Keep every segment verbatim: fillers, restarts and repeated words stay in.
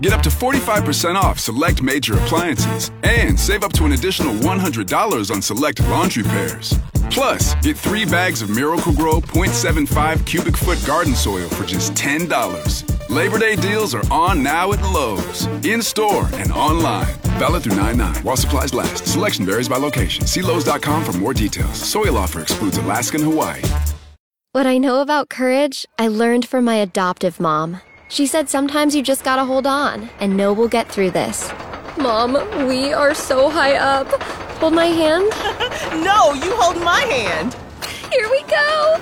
Get up to forty-five percent off select major appliances and save up to an additional one hundred dollars on select laundry pairs. Plus, get three bags of Miracle-Gro point seven five cubic foot garden soil for just ten dollars. Labor Day deals are on now at Lowe's, in-store and online. Valid through nine nine while supplies last. Selection varies by location. See Lowe's dot com for more details. Soil offer excludes Alaska and Hawaii. What I know about courage, I learned from my adoptive mom. She said sometimes you just gotta hold on and know we'll get through this. Mom, we are so high up. Hold my hand. No, you hold my hand. Here we go.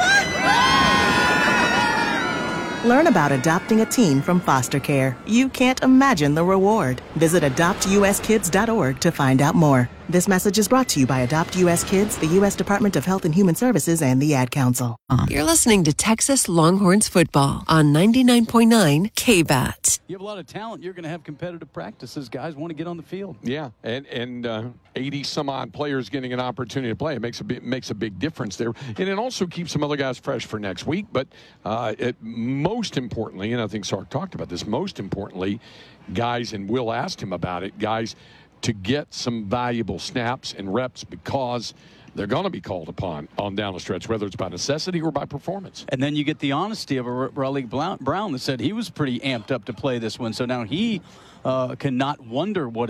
Learn about adopting a teen from foster care. You can't imagine the reward. Visit adopt u s kids dot org to find out more. This message is brought to you by Adopt U S Kids, the U S Department of Health and Human Services, and the Ad Council. You're listening to Texas Longhorns football on ninety-nine point nine K B A T. You have a lot of talent. You're going to have competitive practices. Guys want to get on the field. Yeah, and and uh, eighty some odd players getting an opportunity to play. It makes a big, makes a big difference there, and it also keeps some other guys fresh for next week. But uh, it, most importantly, and I think Sark talked about this. Most importantly, guys, and Will asked him about it. Guys, to get some valuable snaps and reps because they're going to be called upon on down the stretch, whether it's by necessity or by performance. And then you get the honesty of a Raleigh Brown that said he was pretty amped up to play this one. So now he uh, cannot wonder what